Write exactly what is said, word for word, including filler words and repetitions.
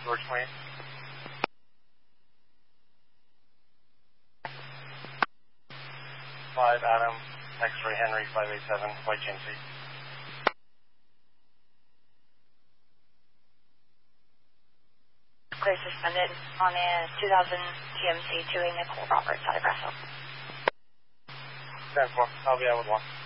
George twenty. five Adam, X-ray Henry, five eight seven, White G M C. Clear suspended on a two thousand G M C to a Nicole Roberts out of Russell. ten four, I'll be out with one.